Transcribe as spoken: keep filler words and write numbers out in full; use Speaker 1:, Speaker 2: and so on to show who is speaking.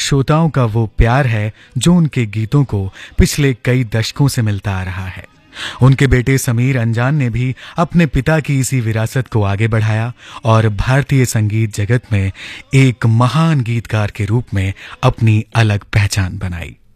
Speaker 1: श्रोताओं का वो प्यार है जो उनके गीतों को पिछले कई दशकों से मिलता आ रहा है। उनके बेटे समीर अंजान ने भी अपने पिता की इसी विरासत को आगे बढ़ाया और भारतीय संगीत जगत में एक महान गीतकार के रूप में अपनी अलग पहचान बनाई।